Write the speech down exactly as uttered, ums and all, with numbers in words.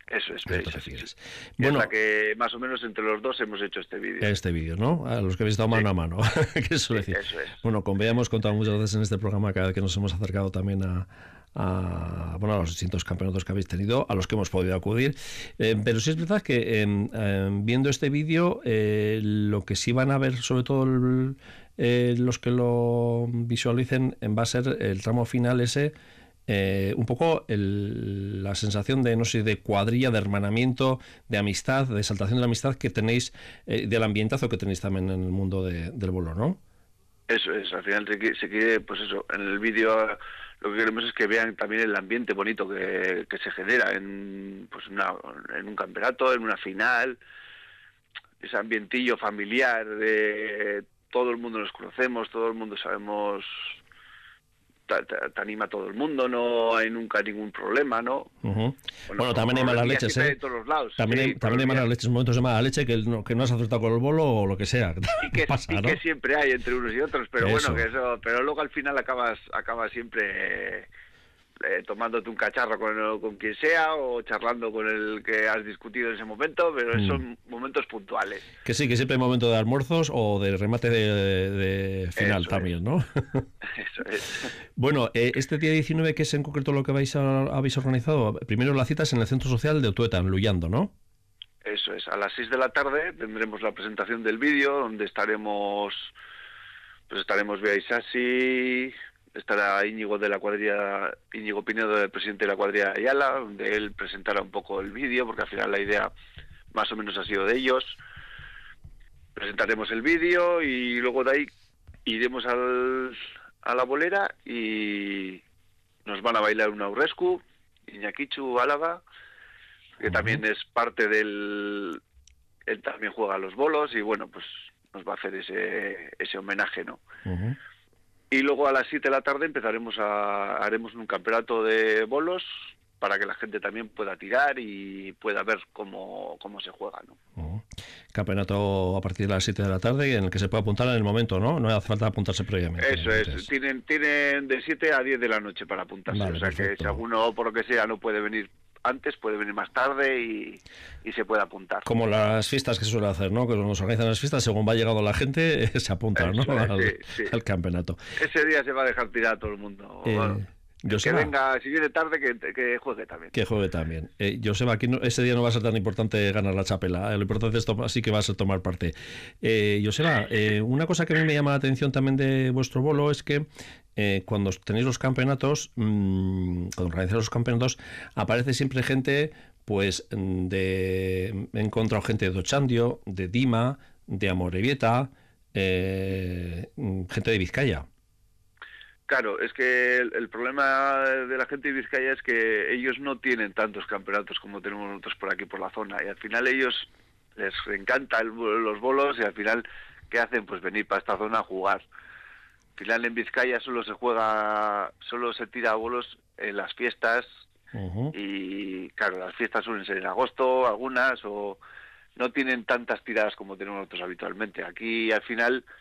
Eso es, ¿A qué te eso, refieres? sí. Bueno, es la que más o menos entre los dos hemos hecho este vídeo. Este vídeo, ¿no? A los que habéis estado mano Sí. a mano, que eso Sí, decir. eso es. Bueno, como ya hemos contado muchas veces en este programa, cada vez que nos hemos acercado también a, a, bueno, a los distintos campeonatos que habéis tenido, a los que hemos podido acudir. Eh, pero sí es verdad que eh, eh, viendo este vídeo, eh, lo que sí van a ver, sobre todo el, eh, los que lo visualicen, va a ser el tramo final ese. Eh, un poco el, la sensación de, no sé, de cuadrilla, de hermanamiento, de amistad, de exaltación de la amistad que tenéis, eh, del ambientazo que tenéis también en el mundo de, del bolo, ¿no? Eso es, al final se quiere, se quiere, pues eso, en el vídeo lo que queremos es que vean también el ambiente bonito que, que se genera en, pues una, en un campeonato, en una final, ese ambientillo familiar de todo el mundo nos conocemos, todo el mundo sabemos, te, te, te anima a todo el mundo, no hay nunca ningún problema, ¿no? Uh-huh. Bueno, bueno, también hay malas leches, ¿eh? De todos los lados. También, sí, hay, también hay malas leches, momentos de mala leche que no, que no has acertado con el bolo o lo que sea. Y que, pasa, y ¿no? que siempre hay entre unos y otros, pero eso. bueno, que eso, pero luego al final acabas, acabas siempre eh, eh, tomándote un cacharro con, con quien sea o charlando con el que has discutido en ese momento, pero mm. son momentos puntuales. Que sí, que siempre hay momento de almuerzos o de remate de, de final eso también, es. ¿no? Eso es. Bueno, eh, este día diecinueve, ¿qué es en concreto lo que vais a, habéis organizado? Primero la cita es en el Centro Social de Otueta, en Luyando, ¿no? Eso es, a las seis de la tarde tendremos la presentación del vídeo, donde estaremos, pues estaremos Bea Isasi, estará Íñigo de la cuadrilla, Íñigo Pinedo, el presidente de la cuadrilla Ayala, donde él presentará un poco el vídeo, porque al final la idea más o menos ha sido de ellos. Presentaremos el vídeo y luego de ahí iremos al, a la bolera y nos van a bailar un aurrescu, Iñakichu Álava, que uh-huh. también es parte del... Él también juega a los bolos y bueno, pues nos va a hacer ese, ese homenaje, ¿no? Uh-huh. Y luego a las siete de la tarde empezaremos a... haremos un campeonato de bolos para que la gente también pueda tirar y pueda ver cómo, cómo se juega, ¿no? Uh-huh. Campeonato a partir de las siete de la tarde en el que se puede apuntar en el momento, ¿no? No hace falta apuntarse previamente. Eso es, entonces. tienen tienen de siete a diez de la noche para apuntarse, vale, o sea perfecto. Que si alguno por lo que sea no puede venir antes, puede venir más tarde y, y se puede apuntar. Como las fiestas que se suele hacer, ¿no? Que cuando se organizan las fiestas, según va llegando la gente, se apunta, ¿no? Es, al, sí, sí. al campeonato. Ese día se va a dejar tirar a todo el mundo. Eh... Bueno. Que venga, si viene tarde, que, que juegue también. Que juegue también. Eh, Joseba, aquí no, ese día no va a ser tan importante ganar la chapela. Eh, lo importante es to- sí que va a ser tomar parte. Eh, Joseba, eh, una cosa que a mí me llama la atención también de vuestro bolo es que eh, cuando tenéis los campeonatos, mmm, cuando organizáis los campeonatos, aparece siempre gente, pues, de... He encontrado gente de Ochandio, de Dima, de Amorebieta, eh, gente de Vizcaya. Claro, es que el, el problema de la gente de Vizcaya es que ellos no tienen tantos campeonatos como tenemos nosotros por aquí, por la zona, y al final ellos les encanta el, los bolos y al final, ¿qué hacen? Pues venir para esta zona a jugar. Al final en Vizcaya solo se juega, solo se tira bolos en las fiestas, uh-huh. y claro, las fiestas suelen ser en agosto, algunas, o no tienen tantas tiradas como tenemos nosotros habitualmente. Aquí al final